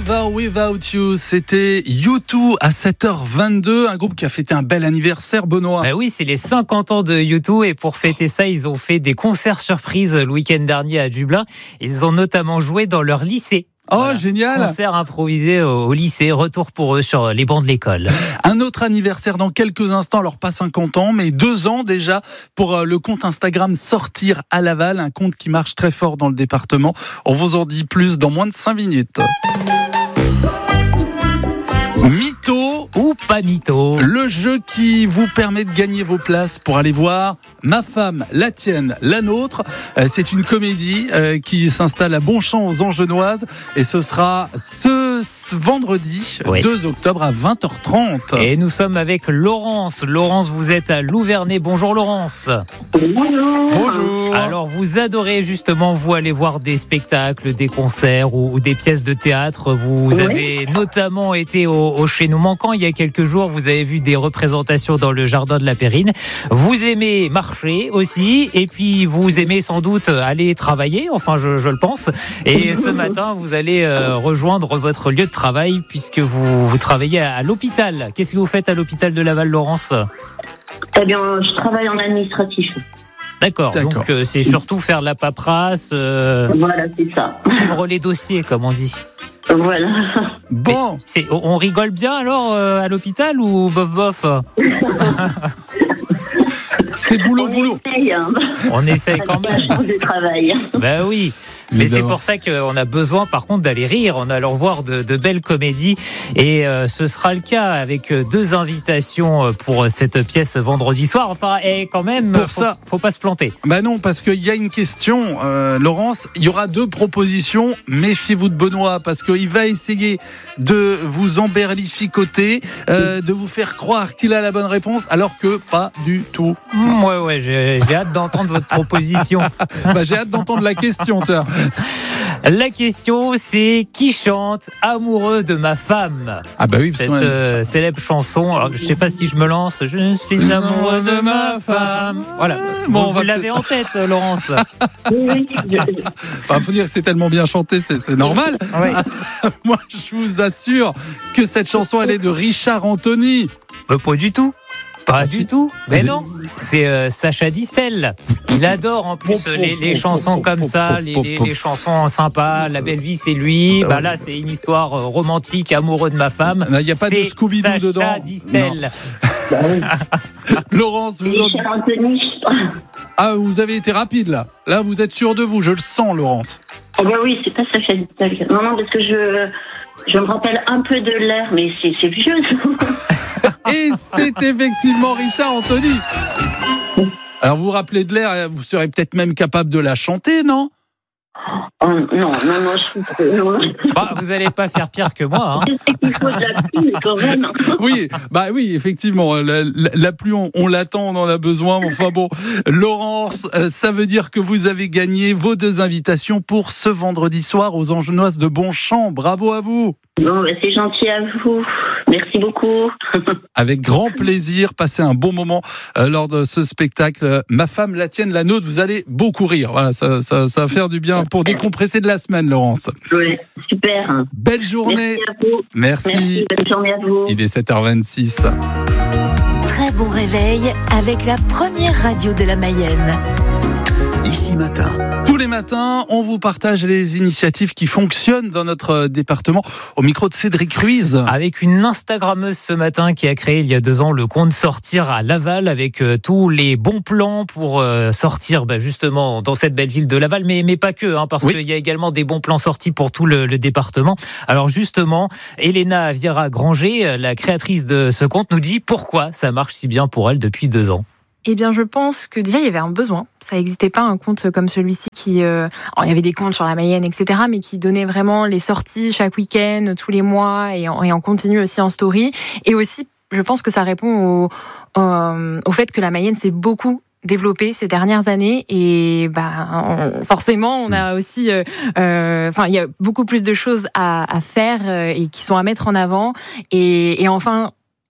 Never Without You, c'était U2 à 7h22, un groupe qui a fêté un bel anniversaire, Benoît. Oui, c'est les 50 ans de U2 et pour fêter ça, ils ont fait des concerts surprises le week-end dernier à Dublin. Ils ont notamment joué dans leur lycée. Oh, voilà. Génial! Concert improvisé au lycée, retour pour eux sur les bancs de l'école. Un autre anniversaire dans quelques instants, alors pas 50 ans, mais 2 ans déjà pour le compte Instagram Sortir à Laval, un compte qui marche très fort dans le département. On vous en dit plus dans moins de 5 minutes. Mytho ou pas mytho, le jeu qui vous permet de gagner vos places pour aller voir Ma femme, la tienne, la nôtre. C'est une comédie qui s'installe à Bonchamp aux Angenoises et ce sera ce vendredi 2 octobre à 20h30. Et nous sommes avec Laurence. Laurence, vous êtes à Louvernay. Bonjour Laurence. Bonjour. Bonjour. Alors vous adorez justement vous aller voir des spectacles, des concerts ou des pièces de théâtre. Vous avez notamment été au Chez Nous Manquant il y a quelques jours. Vous avez vu des représentations dans le jardin de la Périne. Vous aimez marcher aussi et puis vous aimez sans doute aller travailler, enfin je le pense. Et ce matin vous allez rejoindre votre lieu de travail puisque vous travaillez à l'hôpital. Qu'est-ce que vous faites à l'hôpital de Laval, Laurence ? Eh bien, je travaille en administratif. D'accord. Donc c'est surtout faire la paperasse. Voilà, c'est ça. Suivre les dossiers, comme on dit. Voilà. Bon. On rigole bien alors à l'hôpital ou bof ? C'est boulot. On essaye quand même. De travail. Ben oui. Mais c'est pour ça qu'on a besoin par contre d'aller rire en allant voir de belles comédies et ce sera le cas avec 2 invitations pour cette pièce vendredi soir. Enfin, et quand même, faut pas se planter. Bah non, parce qu'il y a une question, Laurence, il y aura 2 propositions, méfiez-vous de Benoît parce qu'il va essayer de vous emberlificoter, de vous faire croire qu'il a la bonne réponse alors que pas du tout. Ouais, j'ai hâte d'entendre votre proposition. J'ai hâte d'entendre la question, tiens. La question, c'est qui chante Amoureux de ma femme ? Ah bah oui, cette célèbre chanson. Alors, je sais pas si je me lance. Je suis amoureux de ma femme. Voilà. Bon, vous l'avez en tête, Laurence. Faut dire que c'est tellement bien chanté, c'est normal. Oui. Moi, je vous assure que cette chanson, elle est de Richard Anthony. Pas du tout. Pas du tout. Mais non, c'est Sacha Distel. Il adore en plus les chansons comme ça, les chansons sympas. La belle vie, c'est lui. Là, c'est une histoire romantique, amoureux de ma femme. Il n'y a pas de Scooby-Doo Sacha dedans. Sacha Distel. Laurence, vous avez été rapide là. Là, vous êtes sûr de vous, je le sens, Laurence. Ah bah oui, c'est pas Sacha Distel. Non, parce que je me rappelle un peu de l'air, mais c'est vieux. Et c'est effectivement Richard Anthony. Alors vous vous rappelez de l'air, vous serez peut-être même capable de la chanter, non ? Non, je suis trop... Vous n'allez pas faire pire que moi. Je sais qu'il faut de la pluie, quand même. Oui, effectivement, la pluie, on l'attend, on en a besoin. Enfin bon, Laurence, ça veut dire que vous avez gagné vos 2 invitations pour ce vendredi soir aux Angenoises de Bonchamp. Bravo à vous. Bon, c'est gentil à vous. Merci beaucoup. Avec grand plaisir, passez un bon moment lors de ce spectacle. Ma femme, la tienne, la nôtre, vous allez beaucoup rire. Voilà, ça va faire du bien pour décompresser de la semaine, Laurence. Oui, super. Belle journée. Merci à vous. Merci. Bonne journée à vous. Il est 7h26. Très bon réveil avec la première radio de la Mayenne. Ici Matin. Tous les matins, on vous partage les initiatives qui fonctionnent dans notre département. Au micro de Cédric Ruiz. Avec une Instagrammeuse ce matin qui a créé il y a 2 ans le compte Sortir à Laval avec tous les bons plans pour sortir justement dans cette belle ville de Laval, mais pas que, parce qu'il y a également des bons plans sortis pour tout le département. Alors justement, Elena Viera-Granger, la créatrice de ce compte, nous dit pourquoi ça marche si bien pour elle depuis 2 ans. Eh bien, je pense que déjà, il y avait un besoin. Ça n'existait pas un compte comme celui-ci qui... il y avait des comptes sur la Mayenne, etc., mais qui donnait vraiment les sorties chaque week-end, tous les mois, et en continu aussi en story. Et aussi, je pense que ça répond au fait que la Mayenne s'est beaucoup développée ces dernières années. Et forcément, on a aussi... il y a beaucoup plus de choses à faire et qui sont à mettre en avant. Et enfin...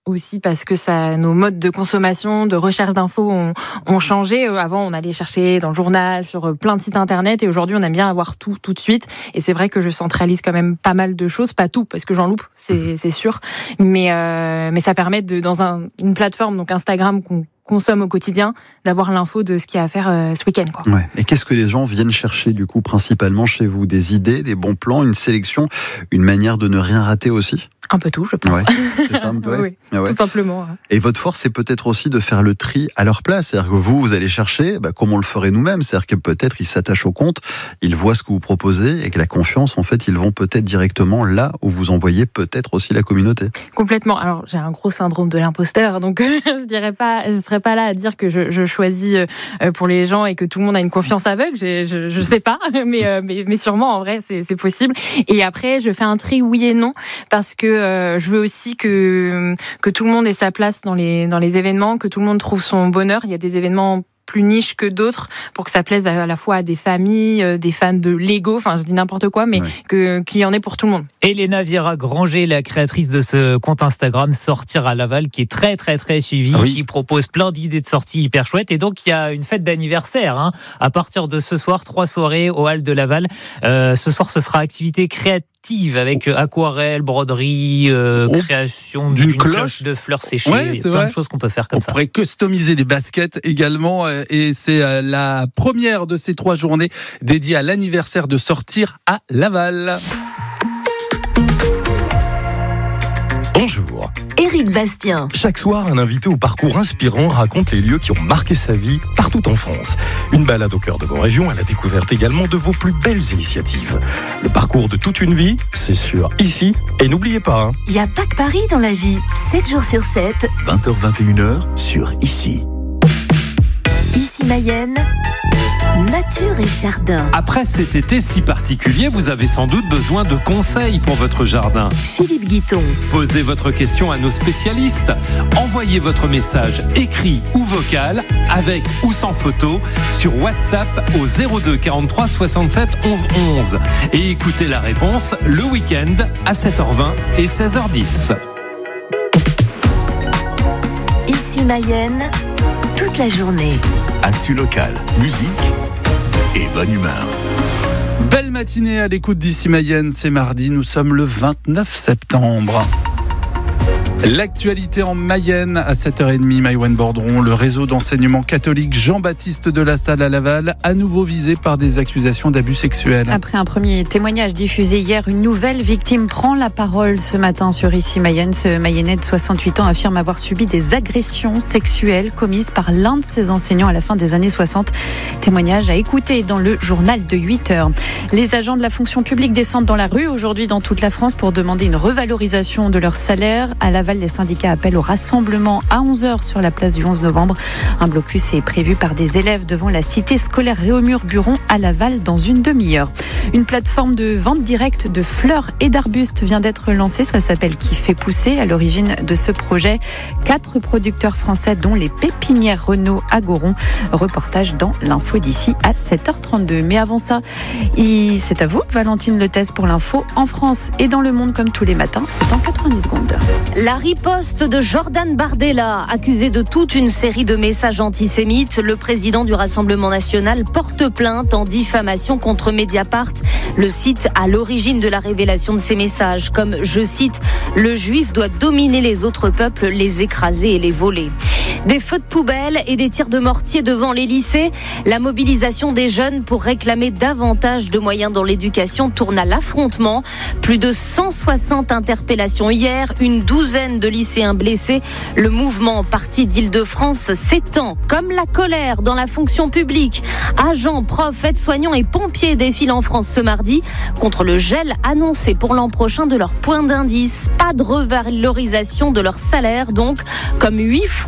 aussi parce que nos modes de consommation, de recherche d'infos ont changé. Avant, on allait chercher dans le journal, sur plein de sites internet, et aujourd'hui, on aime bien avoir tout de suite. Et c'est vrai que je centralise quand même pas mal de choses, pas tout, parce que j'en loupe, c'est sûr. Mais ça permet dans une plateforme, donc Instagram, qu'on consomme au quotidien, d'avoir l'info de ce qu'il y a à faire ce week-end, quoi. Ouais. Et qu'est-ce que les gens viennent chercher du coup principalement chez vous? Des idées, des bons plans, une sélection, une manière de ne rien rater aussi? Un peu tout, je pense. Ouais, c'est ça, ouais. Oui, tout simplement. Et votre force, c'est peut-être aussi de faire le tri à leur place. C'est-à-dire que vous allez chercher, comme on le ferait nous-mêmes. C'est-à-dire que peut-être ils s'attachent au compte, ils voient ce que vous proposez, et que la confiance, en fait, ils vont peut-être directement là où vous envoyez peut-être aussi la communauté. Complètement. Alors, j'ai un gros syndrome de l'imposteur, donc je serais pas là à dire que je choisis pour les gens et que tout le monde a une confiance aveugle. Je sais pas, mais sûrement, en vrai, c'est possible. Et après, je fais un tri oui et non, parce que je veux aussi que tout le monde ait sa place dans les événements, que tout le monde trouve son bonheur. Il y a des événements plus niches que d'autres pour que ça plaise à la fois à des familles, des fans de Lego, enfin je dis n'importe quoi, mais qu'il y en ait pour tout le monde. Elena Viera-Granger, la créatrice de ce compte Instagram Sortir à Laval, qui est très très très suivi, qui propose plein d'idées de sorties hyper chouettes. Et donc il y a une fête d'anniversaire à partir de ce soir, 3 soirées au Hall de Laval. Ce soir, ce sera activité créative avec aquarelle, broderie, création d'une cloche de fleurs séchées. Il y a plein de choses qu'on peut faire comme ça. On pourrait customiser des baskets également, et c'est la première de ces 3 journées dédiées à l'anniversaire de Sortir à Laval. Bonjour. Éric Bastien. Chaque soir, un invité au parcours inspirant raconte les lieux qui ont marqué sa vie partout en France. Une balade au cœur de vos régions à la découverte également de vos plus belles initiatives. Le parcours de toute une vie, c'est sûr, ici. Et n'oubliez pas, Il n'y a pas que Paris dans la vie. 7 jours sur 7. 20h-21h sur Ici. Ici Mayenne. Nature et jardin. Après cet été si particulier, vous avez sans doute besoin de conseils pour votre jardin. Philippe Guiton. Posez votre question à nos spécialistes. Envoyez votre message écrit ou vocal, avec ou sans photo, sur WhatsApp au 02 43 67 11 11. Et écoutez la réponse le week-end à 7h20 et 16h10. Ici Mayenne, toute la journée. Actu locale, musique et bonne humeur. Belle matinée à l'écoute d'Ici Mayenne, c'est mardi, nous sommes le 29 septembre. L'actualité en Mayenne à 7h30, Maïwenn Bordron. Le réseau d'enseignement catholique Jean-Baptiste de la Salle à Laval, à nouveau visé par des accusations d'abus sexuels. Après un premier témoignage diffusé hier, une nouvelle victime prend la parole ce matin sur Ici Mayenne. Ce Mayennais de 68 ans affirme avoir subi des agressions sexuelles commises par l'un de ses enseignants à la fin des années 60. Témoignage à écouter dans le journal de 8h. Les agents de la fonction publique descendent dans la rue aujourd'hui dans toute la France pour demander une revalorisation de leur salaire. À Laval, les syndicats appellent au rassemblement à 11h sur la place du 11 novembre. Un blocus est prévu par des élèves devant la cité scolaire Réaumur-Buron à Laval dans une demi-heure. Une plateforme de vente directe de fleurs et d'arbustes vient d'être lancée. Ça s'appelle Qui fait pousser. À l'origine de ce projet, 4 producteurs français dont les pépinières Renault à Goron. Reportage dans l'info d'ici à 7h32. Mais avant ça, c'est à vous, Valentine Letès, pour l'info en France et dans le monde comme tous les matins. C'est en 90 secondes. La riposte de Jordan Bardella, accusé de toute une série de messages antisémites. Le président du Rassemblement national porte plainte en diffamation contre Mediapart, le site à l'origine de la révélation de ces messages, comme, je cite, « Le juif doit dominer les autres peuples, les écraser et les voler ». Des feux de poubelle et des tirs de mortier devant les lycées. La mobilisation des jeunes pour réclamer davantage de moyens dans l'éducation tourne à l'affrontement. Plus de 160 interpellations hier, une douzaine de lycéens blessés. Le mouvement parti d'Île-de-France s'étend comme la colère dans la fonction publique. Agents, profs, aides-soignants et pompiers défilent en France ce mardi contre le gel annoncé pour l'an prochain de leur point d'indice. Pas de revalorisation de leur salaire donc, comme 8 fois ces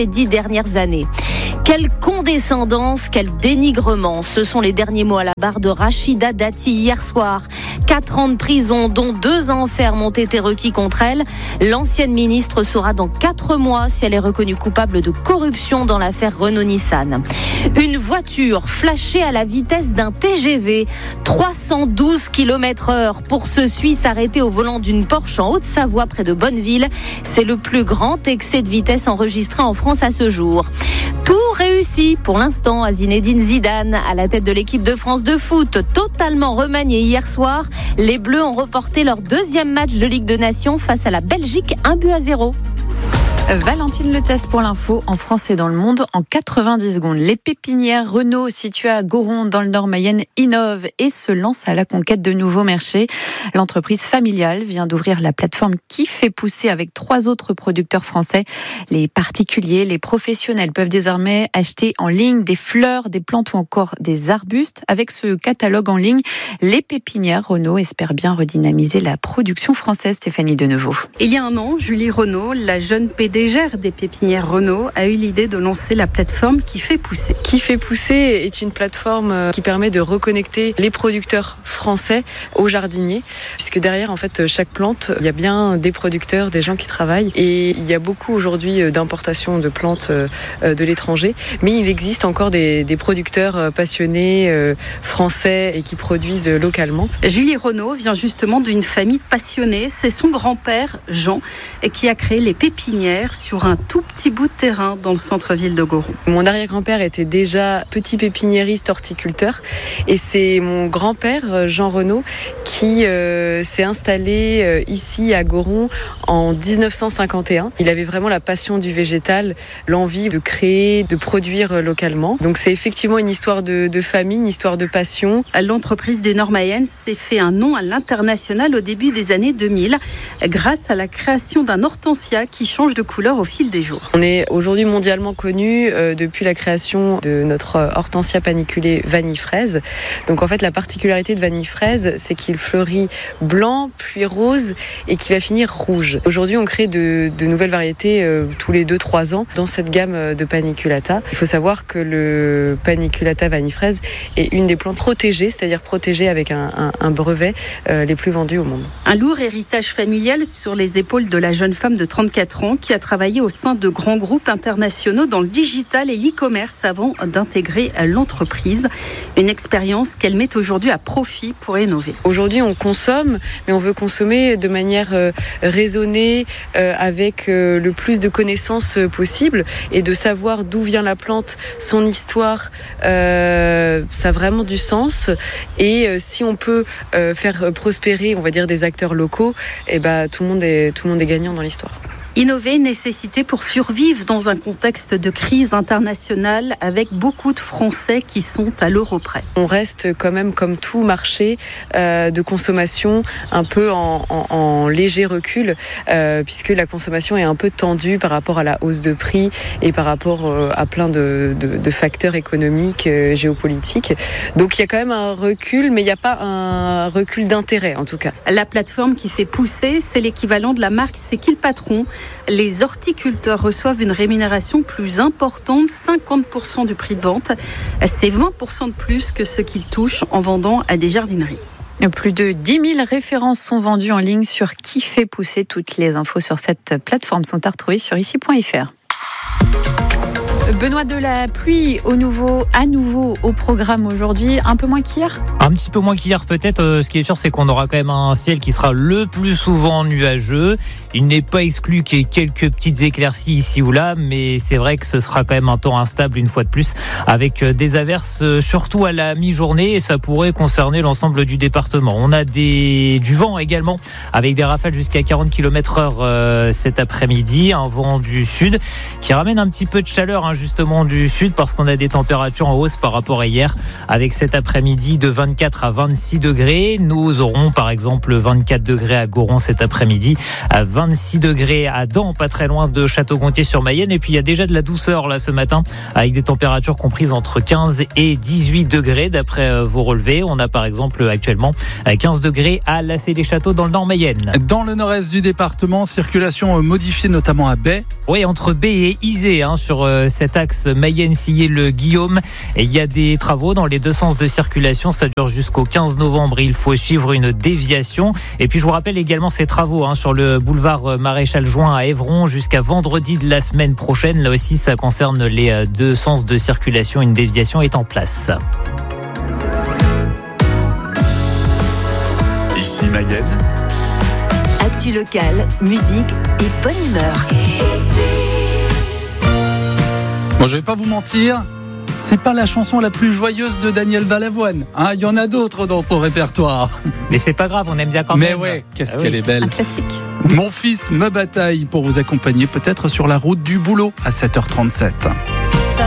10 dernières années. Quelle condescendance, quel dénigrement. Ce sont les derniers mots à la barre de Rachida Dati hier soir. 4 ans de prison, dont 2 ans ferme ont été requis contre elle. L'ancienne ministre saura dans 4 mois si elle est reconnue coupable de corruption dans l'affaire Renault-Nissan. Une voiture flashée à la vitesse d'un TGV. 312 km/h pour ce Suisse arrêté au volant d'une Porsche en Haute-Savoie près de Bonneville. C'est le plus grand excès de vitesse enregistré en France à ce jour. Tout réussi pour l'instant à Zinedine Zidane à la tête de l'équipe de France de foot, totalement remaniée hier soir. Les Bleus ont reporté leur 2e match de Ligue des Nations face à la Belgique, 1-0. Valentine Letesse pour l'info en France et dans le monde en 90 secondes. Les pépinières Renault situées à Goron dans le Nord Mayenne innovent et se lancent à la conquête de nouveaux marchés. L'entreprise familiale vient d'ouvrir la plateforme Qui fait pousser avec 3 autres producteurs français. Les particuliers, les professionnels peuvent désormais acheter en ligne des fleurs, des plantes ou encore des arbustes. Avec ce catalogue en ligne, les pépinières Renault espèrent bien redynamiser la production française. Stéphanie Denevaux. Il y a un an, Julie Renault, la jeune PDG des pépinières Renault, a eu l'idée de lancer la plateforme Qui fait pousser. Qui fait pousser est une plateforme qui permet de reconnecter les producteurs français aux jardiniers, puisque derrière en fait chaque plante, il y a bien des producteurs, des gens qui travaillent, et il y a beaucoup aujourd'hui d'importation de plantes de l'étranger, mais il existe encore des producteurs passionnés français et qui produisent localement. Julie Renault vient justement d'une famille passionnée. C'est son grand-père Jean qui a créé les pépinières sur un tout petit bout de terrain dans le centre-ville de Goron. Mon arrière-grand-père était déjà petit pépiniériste horticulteur, et c'est mon grand-père Jean Renault qui s'est installé ici à Goron en 1951. Il avait vraiment la passion du végétal, l'envie de créer, de produire localement. Donc c'est effectivement une histoire de famille, une histoire de passion. L'entreprise du Nord Mayenne s'est fait un nom à l'international au début des années 2000 grâce à la création d'un hortensia qui change de couleur au fil des jours. On est aujourd'hui mondialement connu depuis la création de notre hortensia paniculée vanille fraise. Donc en fait la particularité de vanille fraise, c'est qu'il fleurit blanc puis rose et qui va finir rouge. Aujourd'hui on crée de nouvelles variétés tous les 2-3 ans dans cette gamme de paniculata. Il faut savoir que le paniculata vanille fraise est une des plantes protégées, c'est-à-dire protégée avec un brevet les plus vendus au monde. Un lourd héritage familial sur les épaules de la jeune femme de 34 ans qui a travaillé au sein de grands groupes internationaux dans le digital et l'e-commerce avant d'intégrer l'entreprise. Une expérience qu'elle met aujourd'hui à profit pour innover. Aujourd'hui, on consomme, mais on veut consommer de manière raisonnée, avec le plus de connaissances possible, et de savoir d'où vient la plante, son histoire, ça a vraiment du sens. Et si on peut faire prospérer, on va dire, des acteurs locaux, et tout le monde est gagnant dans l'histoire. Innover, nécessité pour survivre dans un contexte de crise internationale avec beaucoup de Français qui sont à l'euro près. On reste quand même, comme tout marché de consommation, un peu en léger recul, puisque la consommation est un peu tendue par rapport à la hausse de prix et par rapport à plein de facteurs économiques, géopolitiques. Donc il y a quand même un recul, mais il n'y a pas un recul d'intérêt en tout cas. La plateforme Qui fait pousser, c'est l'équivalent de la marque C'est qui le patron ? Les horticulteurs reçoivent une rémunération plus importante, 50% du prix de vente. C'est 20% de plus que ce qu'ils touchent en vendant à des jardineries. Plus de 10 000 références sont vendues en ligne sur Qui fait pousser. Toutes les infos sur cette plateforme sont à retrouver sur ici.fr. Benoît, de la pluie à nouveau au programme aujourd'hui, un peu moins qu'hier ? Un petit peu moins qu'hier peut-être. Ce qui est sûr, c'est qu'on aura quand même un ciel qui sera le plus souvent nuageux. Il n'est pas exclu qu'il y ait quelques petites éclaircies ici ou là, mais c'est vrai que ce sera quand même un temps instable une fois de plus, avec des averses surtout à la mi-journée, et ça pourrait concerner l'ensemble du département. On a du vent également, avec des rafales jusqu'à 40 km/h cet après-midi, un vent du sud qui ramène un petit peu de chaleur justement du sud parce qu'on a des températures en hausse par rapport à hier avec cet après-midi de 24 à 26 degrés. Nous aurons par exemple 24 degrés à Goron cet après-midi, à 26 degrés à Dents, pas très loin de Château-Gontier-sur-Mayenne. Et puis il y a déjà de la douceur là ce matin avec des températures comprises entre 15 et 18 degrés d'après vos relevés. On a par exemple actuellement 15 degrés à Lassay-les-Châteaux dans le nord Mayenne. Dans le nord-est du département, circulation modifiée notamment à Baie. Oui, entre Baie et Isée, sur cet axe Mayenne-Sillé-le-Guillaume. Et il y a des travaux dans les deux sens de circulation. Ça dure jusqu'au 15 novembre. Il faut suivre une déviation. Et puis je vous rappelle également ces travaux sur le boulevard Maréchal Juin à Évron jusqu'à vendredi de la semaine prochaine. Là aussi, ça concerne les deux sens de circulation. Une déviation est en place. Ici Mayenne. Actu locale, musique et bonne humeur. Bon, je vais pas vous mentir, c'est pas la chanson la plus joyeuse de Daniel Balavoine. Il y en a d'autres dans son répertoire. Mais c'est pas grave, on aime bien quand même. Mais ouais, qu'est-ce qu'elle est belle. Un classique. Mon fils me bataille pour vous accompagner peut-être sur la route du boulot à 7h37.